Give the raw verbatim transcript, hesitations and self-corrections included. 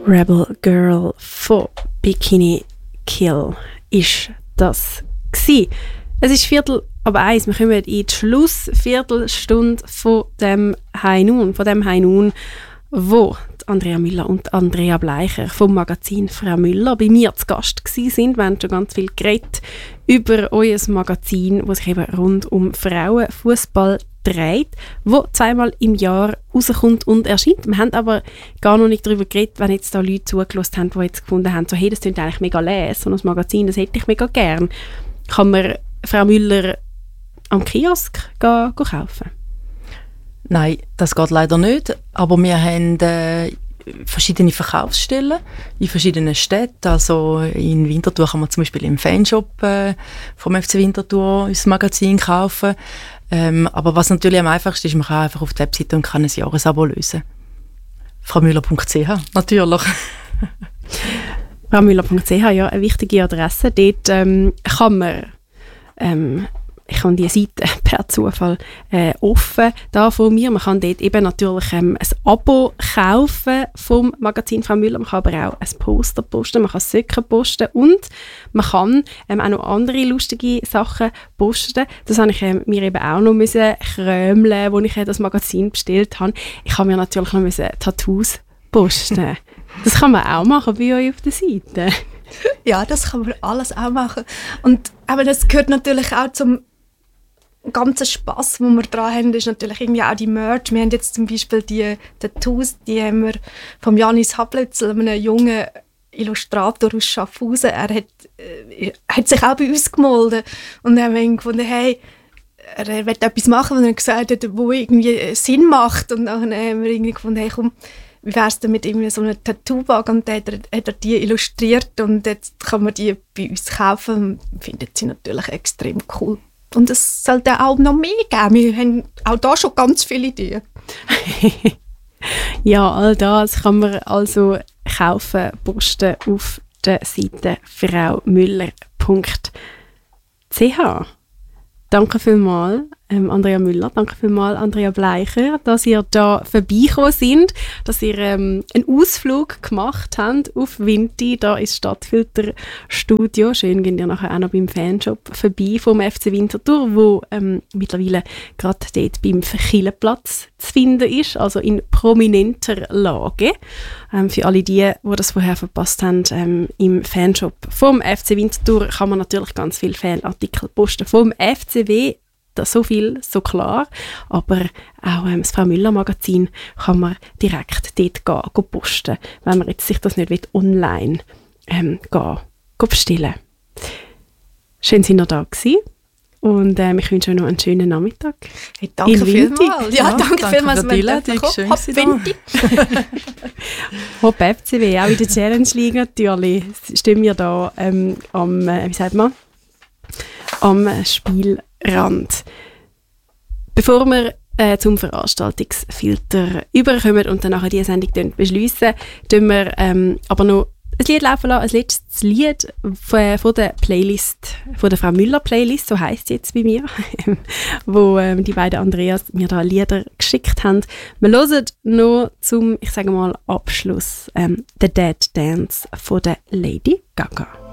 Rebel Girl von Bikini Kill ist das gsi. Es ist Viertel ab eins, wir kommen in die Schlussviertelstunde von dem High Noon, von dem High Noon, wo Andrea Müller und Andrea Bleicher vom Magazin Frau Müller bei mir zu Gast gsi sind. Wir haben schon ganz viel geredet über euer Magazin, das sich eben rund um Frauenfußball dreht, wo zweimal im Jahr rauskommt und erscheint. Wir haben aber gar noch nicht darüber geredet, wenn jetzt da Leute zugelassen haben, die jetzt gefunden haben, so, hey, das klingt eigentlich mega les, so ein Magazin, das hätte ich mega gern. Kann man Frau Müller am Kiosk gehen, gehen kaufen? Nein, das geht leider nicht, aber wir haben äh, verschiedene Verkaufsstellen in verschiedenen Städten. Also in Winterthur kann man zum Beispiel im Fanshop äh, vom F C Winterthur unser Magazin kaufen. Ähm, aber was natürlich am einfachsten ist, man kann einfach auf die Webseite und kann ein Jahresabo lösen. frau müller punkt c h, natürlich. frau müller punkt c h, ja, eine wichtige Adresse. Dort ähm, kann man, ähm, ich habe die Seite per Zufall äh, offen da von mir. Man kann dort eben natürlich ähm, ein Abo kaufen vom Magazin Frau Müller. Man kann aber auch ein Poster posten, man kann Socken posten und man kann ähm, auch noch andere lustige Sachen posten. Das habe ich ähm, mir eben auch noch müssen krömeln, als ich äh, das Magazin bestellt habe. Ich habe mir natürlich noch müssen Tattoos posten. Das kann man auch machen bei euch auf der Seite. Ja, das kann man alles auch machen. Und aber das gehört natürlich auch zum ganzen Spass, den wir dran haben, ist natürlich irgendwie auch die Merch. Wir haben jetzt zum Beispiel die Tattoos, die haben wir vom Janis Hablötzl, einem jungen Illustrator aus Schaffhausen. Er hat, äh, hat sich auch bei uns gemeldet und dann haben wir gefunden, hey, er will etwas machen, was er gesagt hat, wo irgendwie Sinn macht. Und dann haben wir irgendwie gefunden, hey, komm, wie wäre es denn mit irgendwie so einer Tattoo-Bag? Und dann hat er, hat er die illustriert und jetzt kann man die bei uns kaufen. Findet sie natürlich extrem cool. Und es sollte auch noch mehr geben. Wir haben auch da schon ganz viele Ideen. Ja, all das kann man also kaufen, posten auf der Seite frau müller punkt c h. Danke vielmals, ähm, Andrea Müller, danke vielmals, Andrea Bleicher, dass ihr da vorbeigekommen sind, dass ihr ähm, einen Ausflug gemacht habt auf Winti, da ins Stadtfilterstudio. Schön geht ihr nachher auch noch beim Fanshop vorbei vom F C Winterthur, wo ähm, mittlerweile gerade dort beim Verkillenplatz zu finden ist, also in prominenter Lage. Ähm, für alle die, die das vorher verpasst haben, ähm, im Fanshop vom F C Winterthur kann man natürlich ganz viele Fanartikel posten vom F C W, das so viel, so klar, aber auch ähm, das Frau Müller Magazin kann man direkt dort gehen, gehen posten, wenn man jetzt sich das nicht will, online ähm, gehen, gehen bestellen. Schön, dass ihr noch da gewesen. Und ähm, ich wünsche euch noch einen schönen Nachmittag. Hey, danke vielmals. Ja, ja, danke, danke vielmals. Für die Einladung. Schön, Hopp Winti. Hopp F C W, auch in der Challenge League natürlich. Stehen wir da ähm, am, äh, wie sagt man, am Spielrand. Bevor wir äh, zum Veranstaltungsfilter überkommen und dann nachher diese Sendung beschliessen, tun wir ähm, aber noch ein Lied laufen lassen, ein letztes Lied von, von der Playlist, von der Frau Müller Playlist, so heisst sie jetzt bei mir, wo ähm, die beiden Andreas mir da Lieder geschickt haben. Wir hören noch zum, ich sage mal, Abschluss ähm, «The Dead Dance» von der Lady Gaga.